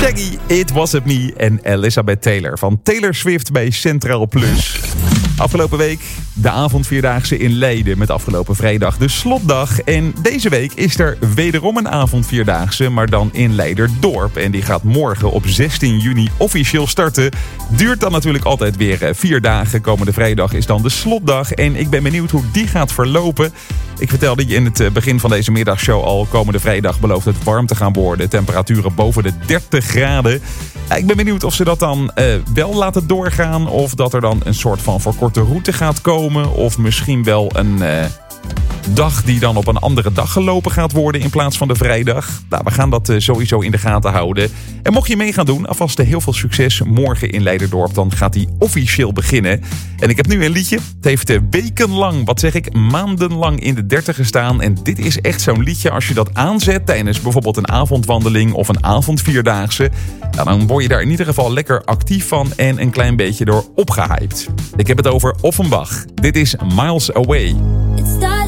Shaggy, It Wasn't Me en Elizabeth Taylor van Taylor Swift bij Centraal Plus. Afgelopen week de avondvierdaagse in Leiden met afgelopen vrijdag de slotdag. En deze week is er wederom een avondvierdaagse, maar dan in Leiderdorp. En die gaat morgen op 16 juni officieel starten. Duurt dan natuurlijk altijd weer 4 dagen. Komende vrijdag is dan de slotdag. En ik ben benieuwd hoe die gaat verlopen. Ik vertelde je in het begin van deze middagshow al, komende vrijdag belooft het warm te gaan worden. Temperaturen boven de 30 graden. Ik ben benieuwd of ze dat dan wel laten doorgaan. Of dat er dan een soort van verkorte route gaat komen. Of misschien wel een dag die dan op een andere dag gelopen gaat worden in plaats van de vrijdag. Nou, we gaan dat sowieso in de gaten houden. En mocht je mee gaan doen, alvast heel veel succes morgen in Leiderdorp. Dan gaat die officieel beginnen. En ik heb nu een liedje. Het heeft wekenlang, maandenlang in de 30 gestaan. En dit is echt zo'n liedje als je dat aanzet tijdens bijvoorbeeld een avondwandeling of een avondvierdaagse. Nou, dan word je daar in ieder geval lekker actief van en een klein beetje door opgehyped. Ik heb het over Offenbach. Dit is Miles Away. It started